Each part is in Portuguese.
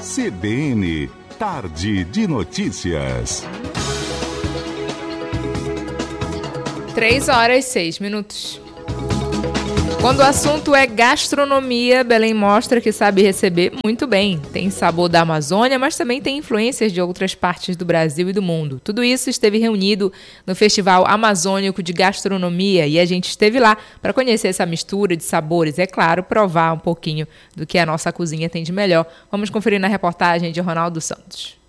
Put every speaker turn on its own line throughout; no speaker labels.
CBN, Tarde de Notícias.
3h06. Quando o assunto é gastronomia, Belém mostra que sabe receber muito bem. Tem sabor da Amazônia, mas também tem influências de outras partes do Brasil e do mundo. Tudo isso esteve reunido no Festival Amazônico de Gastronomia e a gente esteve lá para conhecer essa mistura de sabores. É claro, provar um pouquinho do que a nossa cozinha tem de melhor. Vamos conferir na reportagem de Ronaldo Santos.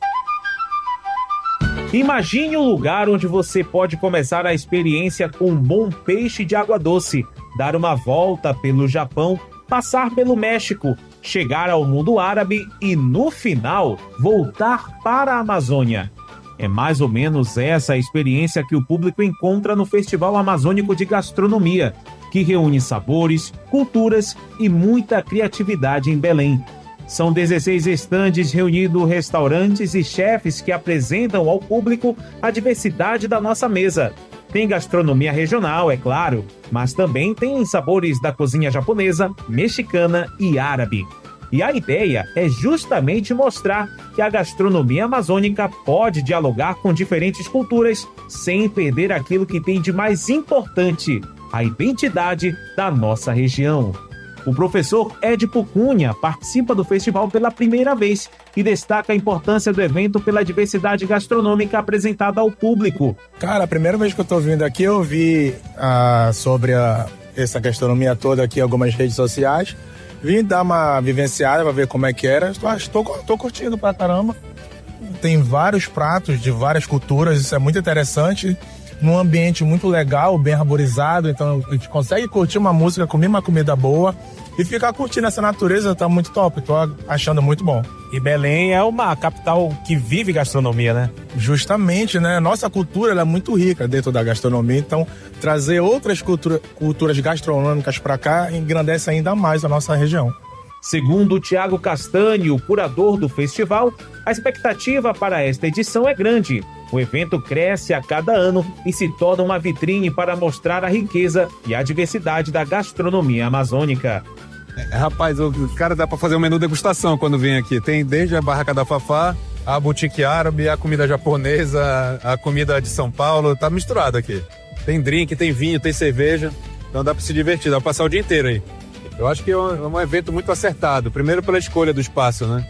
Imagine um lugar onde você pode começar a experiência com um bom peixe de água doce, dar uma volta pelo Japão, passar pelo México, chegar ao mundo árabe e, no final, voltar para a Amazônia. É mais ou menos essa a experiência que o público encontra no Festival Amazônico de Gastronomia, que reúne sabores, culturas e muita criatividade em Belém. São 16 estandes reunindo restaurantes e chefes que apresentam ao público a diversidade da nossa mesa. Tem gastronomia regional, é claro, mas também tem sabores da cozinha japonesa, mexicana e árabe. E a ideia é justamente mostrar que a gastronomia amazônica pode dialogar com diferentes culturas sem perder aquilo que tem de mais importante, a identidade da nossa região. O professor Édipo Cunha participa do festival pela primeira vez e destaca a importância do evento pela diversidade gastronômica apresentada ao público.
Cara, a primeira vez que eu tô vindo aqui, eu vi sobre essa gastronomia toda aqui em algumas redes sociais. Vim dar uma vivenciada pra ver como é que era. Tô curtindo pra caramba. Tem vários pratos de várias culturas, isso é muito interessante. Num ambiente muito legal, bem arborizado, então a gente consegue curtir uma música, comer uma comida boa e ficar curtindo essa natureza, tá muito top, tô achando muito bom.
E Belém é uma capital que vive gastronomia, né?
Justamente, né? Nossa cultura ela é muito rica dentro da gastronomia, então trazer outras culturas gastronômicas para cá engrandece ainda mais a nossa região.
Segundo o Thiago Castanho, curador do festival, a expectativa para esta edição é grande. O evento cresce a cada ano e se torna uma vitrine para mostrar a riqueza e a diversidade da gastronomia amazônica.
Rapaz, o cara dá para fazer um menu degustação quando vem aqui. Tem desde a barraca da Fafá, a boutique árabe, a comida japonesa, a comida de São Paulo, tá misturado aqui. Tem drink, tem vinho, tem cerveja, então dá para se divertir, dá para passar o dia inteiro aí. Eu acho que é um evento muito acertado, primeiro pela escolha do espaço, né?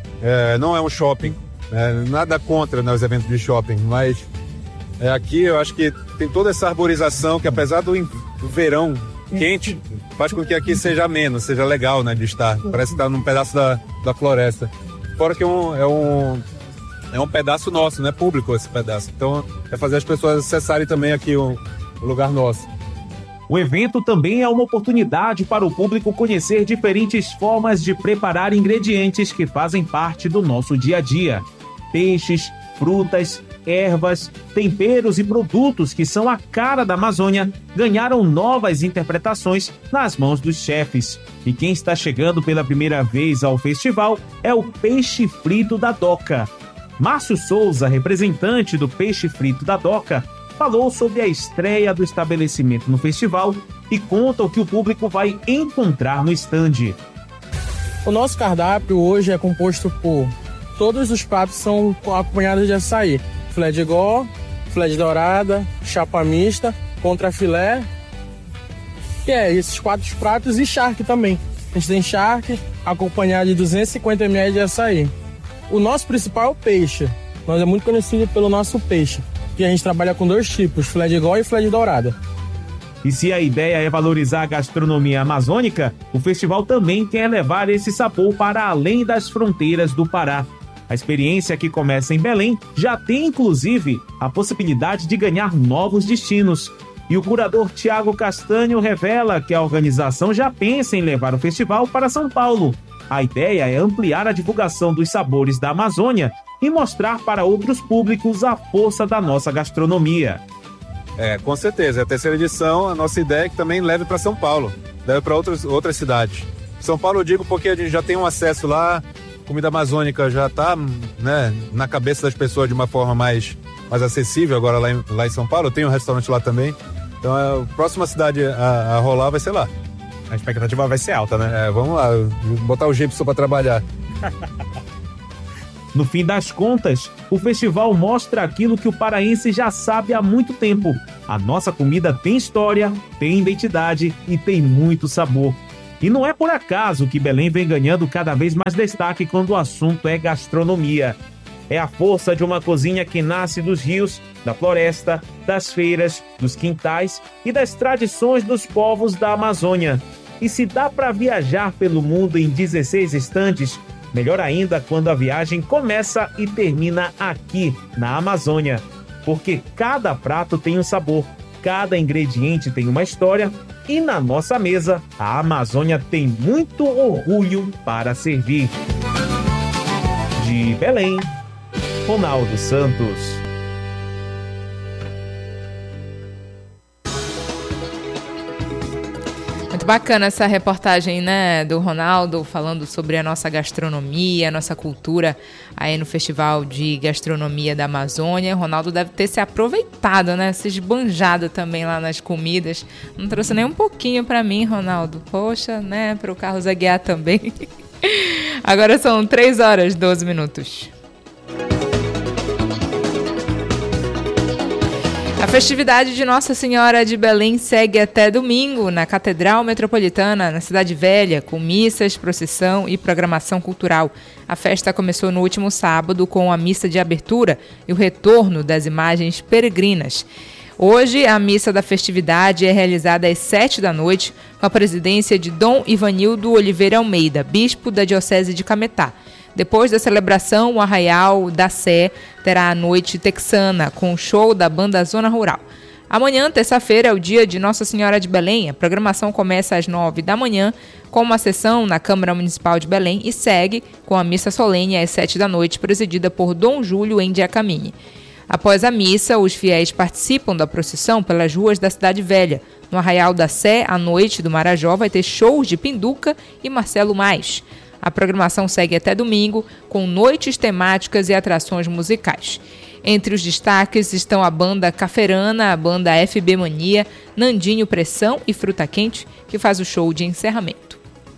Não é um shopping, nada contra, né, os eventos de shopping, mas aqui eu acho que tem toda essa arborização que, apesar do verão quente, faz com que aqui seja ameno, seja legal, né, de estar. Parece estar num pedaço da floresta. Fora que é um pedaço nosso, né, público esse pedaço. Então é fazer as pessoas acessarem também aqui o lugar nosso.
O evento também é uma oportunidade para o público conhecer diferentes formas de preparar ingredientes que fazem parte do nosso dia a dia. Peixes, frutas, ervas, temperos e produtos que são a cara da Amazônia ganharam novas interpretações nas mãos dos chefes. E quem está chegando pela primeira vez ao festival é o Peixe Frito da Doca. Márcio Souza, representante do Peixe Frito da Doca, falou sobre a estreia do estabelecimento no festival e conta o que o público vai encontrar no estande.
O nosso cardápio hoje é composto por... Todos os pratos são acompanhados de açaí. Filé de igual, filé de dourada, chapa mista, contrafilé. E esses 4 pratos e charque também. A gente tem charque acompanhado de 250 ml de açaí. O nosso principal é o peixe. Nós é muito conhecido pelo nosso peixe. E a gente trabalha com 2 tipos, filé de igual e filé de dourada.
E se a ideia é valorizar a gastronomia amazônica, o festival também quer levar esse sabor para além das fronteiras do Pará. A experiência que começa em Belém já tem, inclusive, a possibilidade de ganhar novos destinos. E o curador Thiago Castanho revela que a organização já pensa em levar o festival para São Paulo. A ideia é ampliar a divulgação dos sabores da Amazônia e mostrar para outros públicos a força da nossa gastronomia.
Com certeza. É a 3ª edição, a nossa ideia é que também leve para São Paulo, leve para outras cidades. São Paulo eu digo porque a gente já tem um acesso lá, comida amazônica já está, né, na cabeça das pessoas de uma forma mais acessível agora lá em São Paulo. Tem um restaurante lá também. Então a próxima cidade a rolar vai ser lá.
A expectativa vai ser alta, né?
Vamos lá, botar o Gibson para trabalhar.
No fim das contas, o festival mostra aquilo que o paraense já sabe há muito tempo. A nossa comida tem história, tem identidade e tem muito sabor. E não é por acaso que Belém vem ganhando cada vez mais destaque quando o assunto é gastronomia. É a força de uma cozinha que nasce dos rios, da floresta, das feiras, dos quintais e das tradições dos povos da Amazônia. E se dá para viajar pelo mundo em 16 instantes, melhor ainda quando a viagem começa e termina aqui, na Amazônia. Porque cada prato tem um sabor, cada ingrediente tem uma história e na nossa mesa, a Amazônia tem muito orgulho para servir. De Belém, Ronaldo Santos.
Muito bacana essa reportagem, né, do Ronaldo, falando sobre a nossa gastronomia, a nossa cultura aí no Festival de Gastronomia da Amazônia. O Ronaldo deve ter se aproveitado, né, se esbanjado também lá nas comidas. Não trouxe nem um pouquinho para mim, Ronaldo. Poxa, né, para o Carlos Aguiar também. Agora são 3h12. A festividade de Nossa Senhora de Belém segue até domingo na Catedral Metropolitana, na Cidade Velha, com missas, procissão e programação cultural. A festa começou no último sábado com a missa de abertura e o retorno das imagens peregrinas. Hoje, a missa da festividade é realizada às 19h, com a presidência de Dom Ivanildo Oliveira Almeida, bispo da Diocese de Cametá. Depois da celebração, o Arraial da Sé terá a noite texana, com o show da banda Zona Rural. Amanhã, terça-feira, é o dia de Nossa Senhora de Belém. A programação começa às 9h, com uma sessão na Câmara Municipal de Belém e segue com a missa solene às 19h, presidida por Dom Júlio Endiacamini. Após a missa, os fiéis participam da procissão pelas ruas da Cidade Velha. No Arraial da Sé, à noite do Marajó, vai ter shows de Pinduca e Marcelo Mais. A programação segue até domingo, com noites temáticas e atrações musicais. Entre os destaques estão a banda Caferana, a banda FB Mania, Nandinho Pressão e Fruta Quente, que faz o show de encerramento.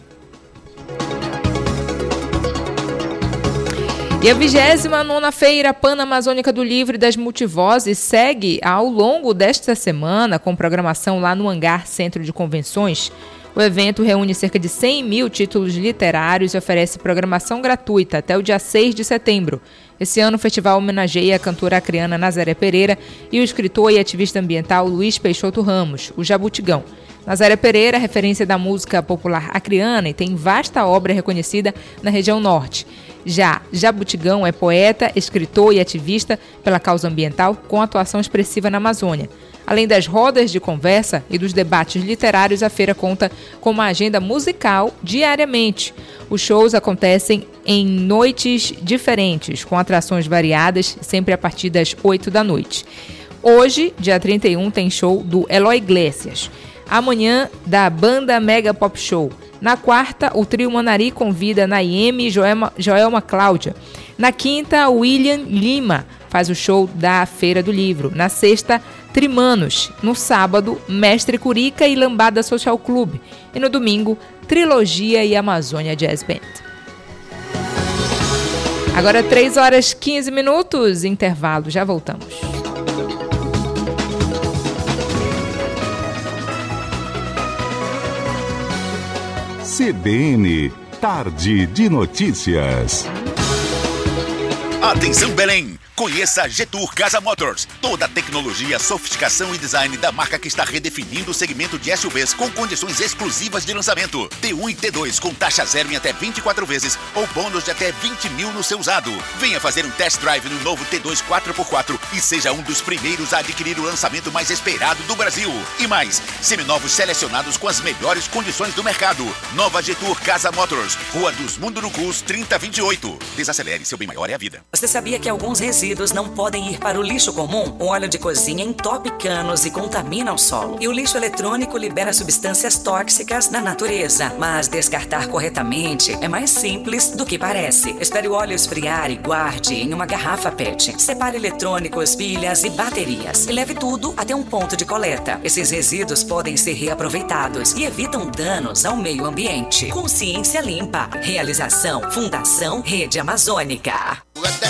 E a 29ª Feira Pan-Amazônica do Livro e das Multivozes segue ao longo desta semana, com programação lá no Hangar Centro de Convenções. O evento reúne cerca de 100 mil títulos literários e oferece programação gratuita até o dia 6 de setembro. Esse ano o festival homenageia a cantora acreana Nazaré Pereira e o escritor e ativista ambiental Luiz Peixoto Ramos, o Jabutigão. Nazaré Pereira é referência da música popular acreana e tem vasta obra reconhecida na região norte. Já Jabutigão é poeta, escritor e ativista pela causa ambiental com atuação expressiva na Amazônia. Além das rodas de conversa e dos debates literários, a feira conta com uma agenda musical diariamente. Os shows acontecem em noites diferentes, com atrações variadas, sempre a partir das 20h. Hoje, dia 31, tem show do Eloy Iglesias. Amanhã, da banda Mega Pop Show. Na quarta, o trio Manari convida Naime e Joelma Cláudia. Na quinta, William Lima faz o show da Feira do Livro. Na sexta, Trimanos. No sábado, Mestre Curica e Lambada Social Club. E no domingo, Trilogia e Amazônia Jazz Band. Agora 3h15, intervalo, já voltamos.
CBN, Tarde de Notícias.
Atenção Belém! Conheça a Getur Casa Motors. Toda a tecnologia, sofisticação e design da marca que está redefinindo o segmento de SUVs com condições exclusivas de lançamento. T1 e T2 com taxa zero em até 24 vezes ou bônus de até 20 mil no seu usado. Venha fazer um test drive no novo T2 4x4 e seja um dos primeiros a adquirir o lançamento mais esperado do Brasil. E mais, seminovos selecionados com as melhores condições do mercado. Nova Getur Casa Motors, Rua dos Mundurucus 3028. Desacelere, seu bem maior é a vida.
Você sabia que alguns resíduos não podem ir para o lixo comum? O óleo de cozinha entope canos e contamina o solo. E o lixo eletrônico libera substâncias tóxicas na natureza. Mas descartar corretamente é mais simples do que parece. Espere o óleo esfriar e guarde em uma garrafa PET. Separe eletrônicos, pilhas e baterias. E leve tudo até um ponto de coleta. Esses resíduos podem ser reaproveitados e evitam danos ao meio ambiente. Consciência Limpa. Realização Fundação Rede Amazônica.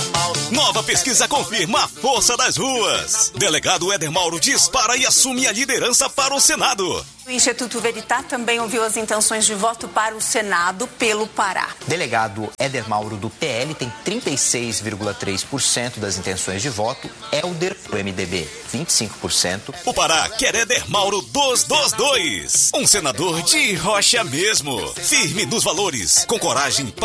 Nova pesquisa confirma a força das ruas. Delegado Éder Mauro dispara e assume a liderança para o Senado.
O Instituto Veritá também ouviu as intenções de voto para o Senado pelo Pará.
Delegado Éder Mauro do PL tem 36,3% das intenções de voto. Hélder do MDB, 25%.
O Pará quer Éder Mauro 222. Um senador de rocha mesmo. Firme nos valores, com coragem